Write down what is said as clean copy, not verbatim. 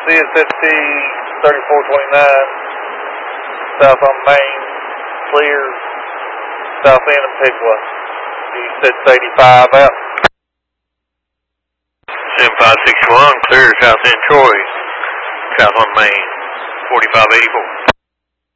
CSFT 3429, south on Main, clear, south end of Pigwa. You said 85 out. 7561, clear, south end Troy, south on Main, 4584.